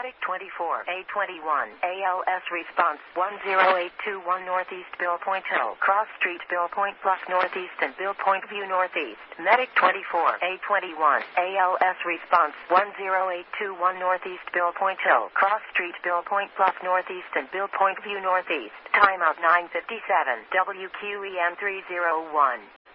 Medic 24, A21, ALS response 10821 Northeast Bill Point Hill, Cross Street Bill Point Plus Northeast and Bill Point View Northeast. Medic 24, A21, ALS response 10821 Northeast Bill Point Hill, Cross Street Bill Point Plus Northeast and Bill Point View Northeast. Timeout 9:57, WQEM 301.